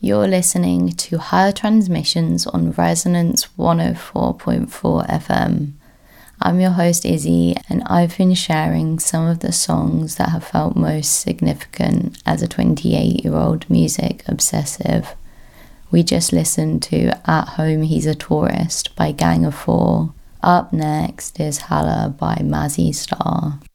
You're listening to Higher Transmissions on Resonance 104.4 FM. I'm your host Izzy, and I've been sharing some of the songs that have felt most significant as a 28-year-old music obsessive. We just listened to At Home He's a Tourist by Gang of Four. Up next is Hala by Mazzy Star.